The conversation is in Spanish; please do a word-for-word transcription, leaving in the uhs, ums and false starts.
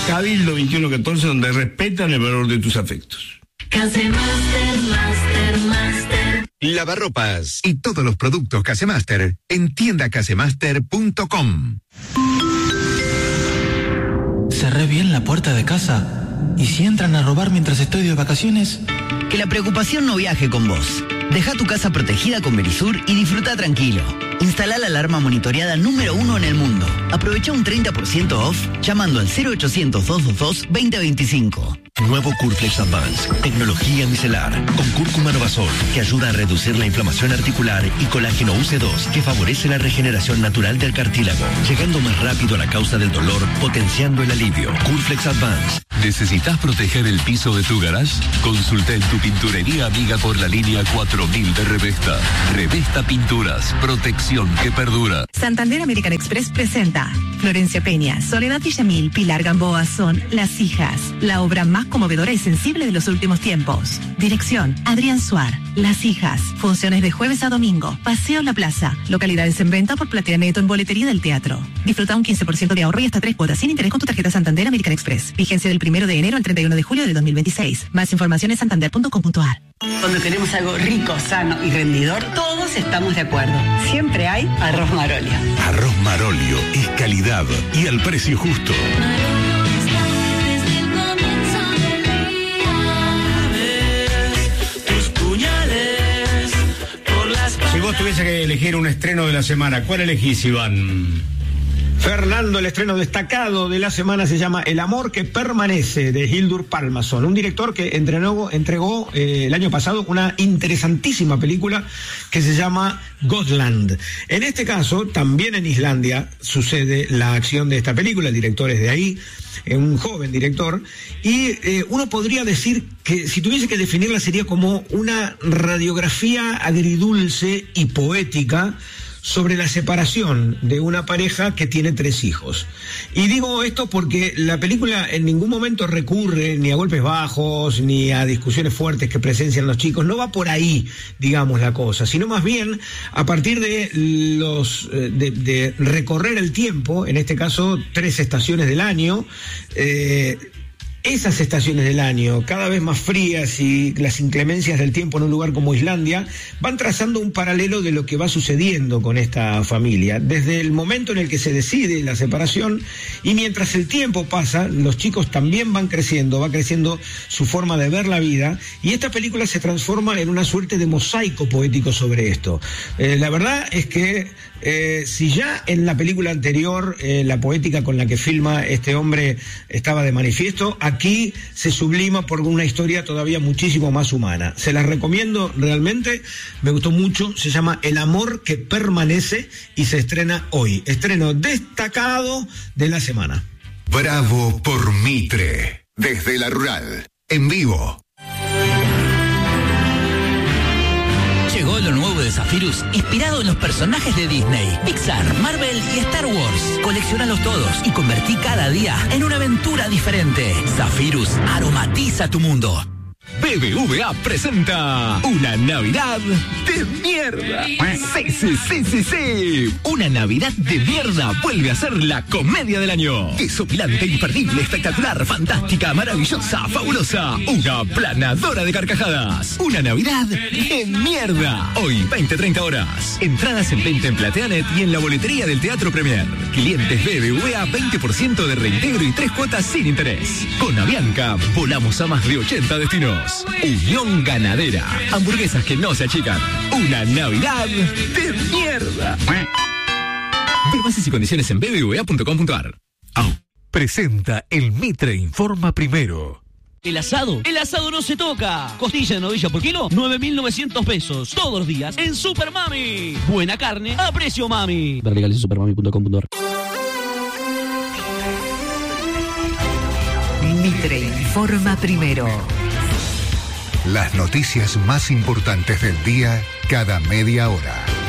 Cabildo veintiuno catorce, donde respetan el valor de tus afectos. Casemaster, Master, Master. Lavarropas y todos los productos Casemaster en tienda casemaster punto com. Cerré bien la puerta de casa. ¿Y si entran a robar mientras estoy de vacaciones? Que la preocupación no viaje con vos. Deja tu casa protegida con Verisur y disfruta tranquilo. Instala la alarma monitoreada número uno en el mundo. Aprovecha un treinta por ciento off llamando al cero ochocientos, doscientos veintidós, veinte veinticinco. Nuevo Curflex Advance, tecnología micelar, con cúrcuma novazol, que ayuda a reducir la inflamación articular, y colágeno U C dos, que favorece la regeneración natural del cartílago, llegando más rápido a la causa del dolor, potenciando el alivio. Curflex Advance. ¿Necesitas proteger el piso de tu garage? Consulta en tu pinturería amiga por la línea cuatro mil de Revesta. Revesta Pinturas, protección que perdura. Santander American Express presenta Florencia Peña, Soledad Villamil, Pilar Gamboa son Las Hijas, la obra más conmovedora y sensible de los últimos tiempos. Dirección, Adrián Suar. Las Hijas, funciones de jueves a domingo. Paseo La Plaza, localidades en venta por Platea Neto en boletería del teatro. Disfruta un quince por ciento de ahorro y hasta tres cuotas sin interés con tu tarjeta Santander American Express. Vigencia del primero de enero al treinta y uno de julio del dos mil veintiséis. Más información en santander punto com punto a r. Cuando tenemos algo rico, sano y rendidor, todos estamos de acuerdo. Siempre hay arroz Marolio. Arroz Marolio es calidad y al precio justo. Si vos tuviese que elegir un estreno de la semana, ¿cuál elegís, Iván? Fernando, el estreno destacado de la semana se llama El amor que permanece, de Hildur Pálmason, un director que entrenó, entregó eh, el año pasado una interesantísima película que se llama Gotland. En este caso, también en Islandia sucede la acción de esta película, el director es de ahí, eh, un joven director, y eh, uno podría decir que si tuviese que definirla sería como una radiografía agridulce y poética sobre la separación de una pareja que tiene tres hijos. Y digo esto porque la película en ningún momento recurre ni a golpes bajos, ni a discusiones fuertes que presencian los chicos. No va por ahí, digamos, la cosa, sino más bien a partir de los de, de recorrer el tiempo, en este caso tres estaciones del año, eh, esas estaciones del año, cada vez más frías, y las inclemencias del tiempo en un lugar como Islandia, van trazando un paralelo de lo que va sucediendo con esta familia. Desde el momento en el que se decide la separación, y mientras el tiempo pasa, los chicos también van creciendo, va creciendo su forma de ver la vida, y esta película se transforma en una suerte de mosaico poético sobre esto. Eh, la verdad es que eh, si ya en la película anterior eh, la poética con la que filma este hombre estaba de manifiesto, aquí se sublima por una historia todavía muchísimo más humana. Se las recomiendo realmente, me gustó mucho, se llama El amor que permanece y se estrena hoy. Estreno destacado de la semana. Bravo por Mitre, desde la Rural, en vivo. Llegó lo nuevo de Zephyrus, inspirado en los personajes de Disney, Pixar, Marvel y Star Wars. Coleccionalos todos y convertí cada día en una aventura diferente. Zephyrus aromatiza tu mundo. B B V A presenta una Navidad de mierda. Sí, sí, sí, sí, sí. Una Navidad de mierda vuelve a ser la comedia del año. Desopilante, imperdible, espectacular, fantástica, maravillosa, fabulosa. Una planadora de carcajadas. Una Navidad de mierda. Hoy, veinte, treinta horas. Entradas en venta en Plateanet y en la boletería del Teatro Premier. Clientes B B V A, veinte por ciento de reintegro y tres cuotas sin interés. Con Avianca, volamos a más de ochenta destinos. Unión Ganadera. Hamburguesas que no se achican. Una Navidad de mierda. Ver bases y condiciones en b b v a punto com punto a r. Au. Presenta el Mitre Informa Primero. El asado, el asado no se toca. Costilla de novilla por kilo, nueve mil novecientos pesos. Todos los días en Super Mami. Buena carne a precio mami. Ver legales en supermami punto com punto a r. Mitre Informa Primero. Las noticias más importantes del día cada media hora.